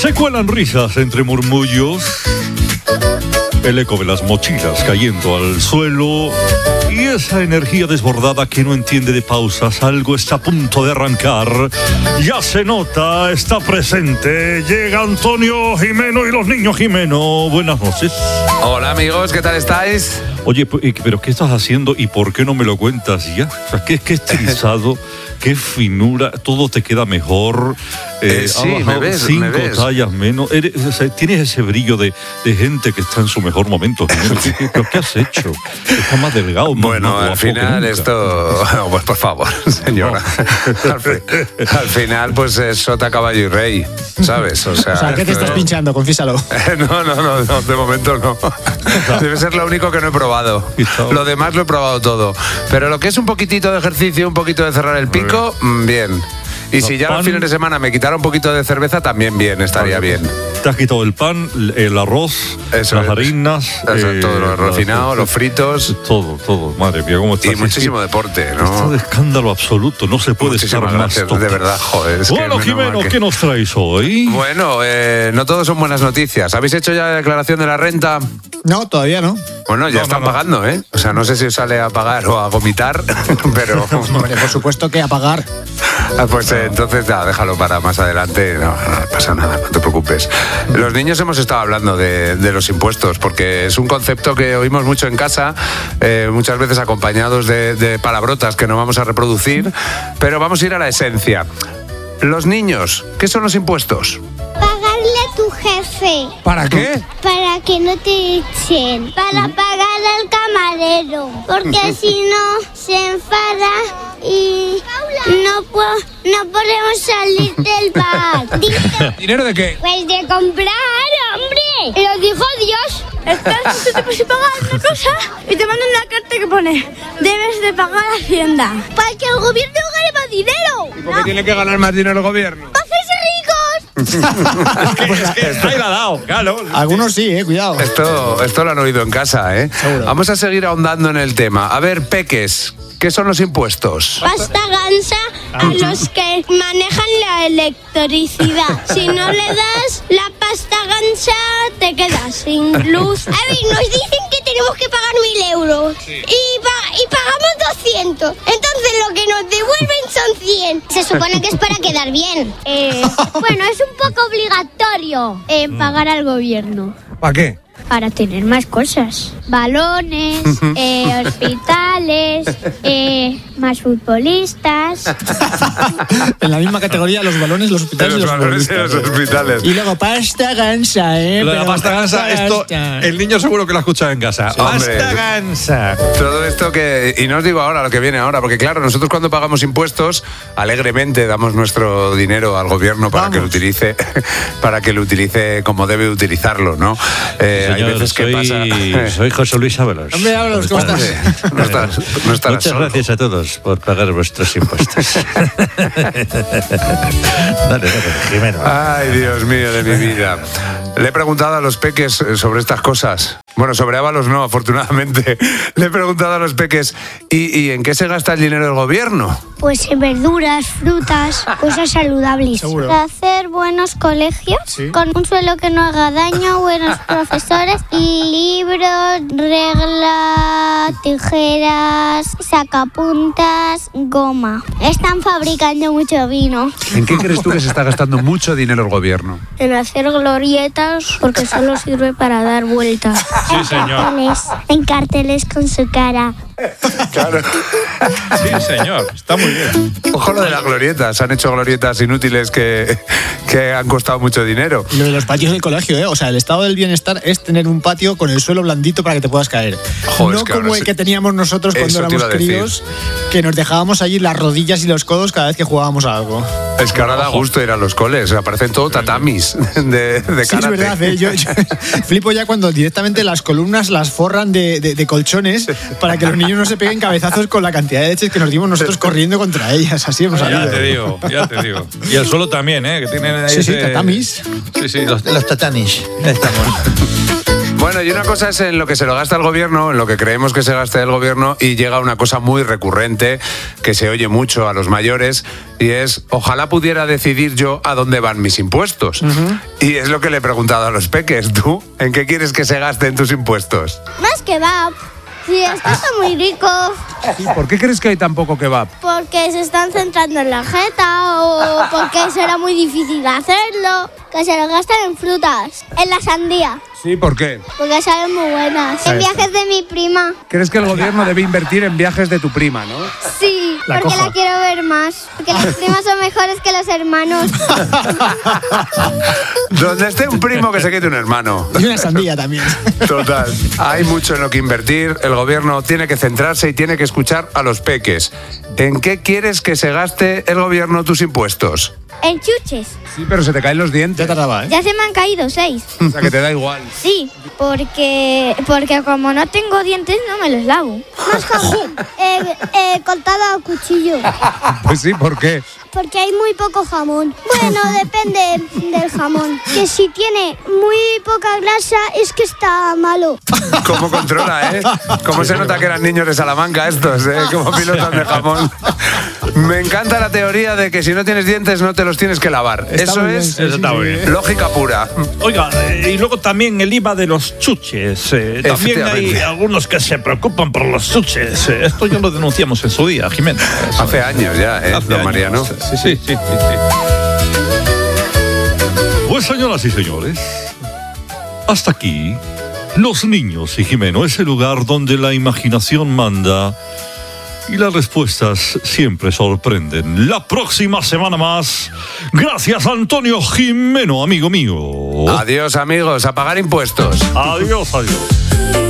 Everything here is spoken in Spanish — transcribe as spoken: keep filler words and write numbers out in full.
Se cuelan risas entre murmullos, el eco de las mochilas cayendo al suelo y esa energía desbordada que no entiende de pausas. Algo está a punto de arrancar. Ya se nota, está presente. Llega Antonio Gimeno y los niños Gimeno. Buenas noches. Hola amigos, ¿qué tal estáis? Oye, pero ¿qué estás haciendo y por qué no me lo cuentas ya? O sea, qué, qué estilizado, qué finura, todo te queda mejor. Eh, eh, sí, me ves, cinco me ves. tallas menos. Eres, o sea, tienes ese brillo de, de gente que está en su mejor momento. ¿Qué, qué, qué, ¿Qué has hecho? Estás más delgado. Más, bueno, más al final esto... No, pues por favor, señora. No. al, fi... al final, pues es sota, caballo y rey, ¿sabes? O sea, o sea ¿qué te estás pinchando? Confísalo. no, no, no, no, de momento no. Debe ser lo único que no he probado. Lo demás lo he probado todo. Pero lo que es un poquitito de ejercicio, un poquito de cerrar el pico, bien. Y si ya los fines de semana me quitara un poquito de cerveza, también bien, estaría bien. Te has quitado el pan, el arroz, Eso las es. harinas. Eso, eh, todo lo refinado, los fritos. Todo, todo. Madre mía, cómo estás. Y muchísimo deporte, ¿no? Está de escándalo absoluto, no se puede Muchísimas estar más gracias, top. de verdad, joder. Es bueno, que Jimeno, que... ¿qué nos traes hoy? Bueno, eh, no todos son buenas noticias. ¿Habéis hecho ya la declaración de la renta? No, todavía no. Bueno, ya no, están no, no. pagando, ¿eh? O sea, no sé si os sale a pagar o a vomitar, pero... Hombre, por supuesto que a pagar. Pues eh, entonces, nada, déjalo para más adelante. No, no pasa nada, no te preocupes. Los niños hemos estado hablando de, de los impuestos, porque es un concepto que oímos mucho en casa, eh, muchas veces acompañados de, de palabrotas que no vamos a reproducir, pero vamos a ir a la esencia. Los niños, ¿qué son los impuestos? Pagarle a tu jefe. ¿Para qué? Para que no te echen. Para pagar al camarero. Porque si no, se enfada y no, po- no podemos salir del bar. Dice, ¿Dinero de qué? pues de comprar, hombre. Lo dijo Dios. Estás, tú te puedes pagar una cosa y te mandan una carta que pone debes de pagar a Hacienda. Para que el gobierno gane más dinero. ¿Y por qué tiene que ganar más dinero el gobierno? ¡Para hacerse ricos! Es que ahí la ha dado, claro. Algunos sí, eh, cuidado. Esto, esto lo han oído en casa, ¿eh? Seguro. Vamos a seguir ahondando en el tema. A ver, peques, ¿qué son los impuestos? Pasta gansa a los que manejan la electricidad. Si no le das la pasta gansa, te quedas sin luz. A ver, nos dicen que tenemos que pagar mil euros y, pa- y pagamos doscientos. Entonces lo que nos devuelven son cien. Se supone que es para quedar bien. Eh, bueno, es un poco obligatorio eh, pagar al gobierno. ¿Para qué? Para tener más cosas. Balones, eh, hospitales, eh, más futbolistas. En la misma categoría, los balones, los hospitales y los, balones y los hospitales. Y luego pasta gansa, ¿eh? Lo de la Pero pasta gansa, esto gansa. el niño seguro que lo ha escuchado en casa. Sí, hombre. Pasta gansa. Todo esto que... Y no os digo ahora lo que viene ahora, porque claro, nosotros cuando pagamos impuestos, alegremente damos nuestro dinero al gobierno para Vamos. que lo utilice para que lo utilice como debe utilizarlo, ¿no? Eh, hay Señor, veces que soy, pasa... soy José Luis Ábalos. Hombre, Ábalos, ¿cómo estás? No estás, no estarás Muchas solo. gracias a todos por pagar vuestros impuestos. dale, dale, Jimeno. Ay, Dios mío de mi vida. Le he preguntado a los peques sobre estas cosas. Bueno, sobre Ábalos no, afortunadamente. Le he preguntado a los peques, ¿y, y en qué se gasta el dinero del gobierno? Pues en verduras, frutas, cosas saludables. Seguro. Para hacer buenos colegios, Sí. con un suelo que no haga daño, buenos profesores, libros, reglas, tijeras, sacapuntas, goma. Están fabricando mucho vino. ¿En qué crees tú que se está gastando mucho dinero el gobierno? En hacer glorietas porque solo sirve para dar vueltas. Sí, señor. Carteles, en carteles con su cara. Claro. Sí, señor. Está muy bien. Ojo lo de las glorietas. Han hecho glorietas inútiles que, que han costado mucho dinero. Lo de los patios del colegio, ¿eh? O sea, el estado del bienestar es tener un patio con el suelo blandito para que te puedas caer. Joder, no es que como ahora el sí. que teníamos nosotros cuando Eso te éramos iba a decir. críos, que nos dejábamos allí las rodillas y los codos cada vez que jugábamos a algo. Es que ahora da gusto ir a los coles. Aparecen todo tatamis de, de Sí, es karate. verdad, ¿eh? yo, yo flipo ya cuando directamente las columnas las forran de, de, de colchones para que los niños no se peguen cabezazos con la cantidad de leches que nos dimos nosotros corriendo contra ellas. Así hemos Ya salido. te digo, ya te digo. Y el suelo también, ¿eh? Que tienen ahí Sí, sí, ese- tatamis. Sí, sí, los, Los tatamis. Estamos. Bueno, y una cosa es en lo que se lo gasta el gobierno, en lo que creemos que se gasta el gobierno, y llega una cosa muy recurrente que se oye mucho a los mayores, y es, ojalá pudiera decidir yo a dónde van mis impuestos. Uh-huh. Y es lo que le he preguntado a los peques. ¿Tú en qué quieres que se gasten tus impuestos? Más kebab. Sí, es que está muy rico. ¿Y por qué crees que hay tan poco kebab? Porque se están centrando en la jeta o porque será muy difícil hacerlo. Que se lo gastan en frutas, en la sandía. Sí, ¿por qué? Porque salen muy buenas. En viajes de mi prima. ¿Crees que el gobierno debe invertir en viajes de tu prima, no? Sí, La porque cojo. la quiero ver más. Porque las primas son mejores que los hermanos. Donde esté un primo que se quede un hermano. Y una sandía también. Total. Hay mucho en lo que invertir. El gobierno tiene que centrarse y tiene que escuchar a los peques. ¿En qué quieres que se gaste el gobierno tus impuestos? En chuches. Sí, pero se te caen los dientes. Ya tardaba, ¿eh? Ya se me han caído seis. O sea, que te da igual. Sí, porque porque como no tengo dientes no me los lavo. Más jamón. Eh, eh, cortado a cuchillo. Pues sí, ¿por qué? Porque hay muy poco jamón. Bueno, depende del jamón. Que si tiene muy poca grasa es que está malo. ¿Cómo controla, eh? ¿Cómo se nota que eran niños de Salamanca estos, eh? Como pilotos de jamón. Me encanta la teoría de que si no tienes dientes no te los tienes que lavar. Está Eso muy bien, es sí, Eso está muy bien. lógica pura. Oiga, eh, y luego también el I V A de los chuches. eh, también hay Efectivamente. algunos que se preocupan por los chuches. eh, esto ya lo denunciamos en su día, Jimena. Eso. Hace años ya, ¿eh, Hace don años. Mariano? Sí, sí, sí, sí, sí. Pues señoras y señores, hasta aquí, Los Niños y Jimeno, ese lugar donde la imaginación manda y las respuestas siempre sorprenden. La próxima semana más, gracias Antonio Jimeno, amigo mío. Adiós, amigos, a pagar impuestos. Adiós, adiós.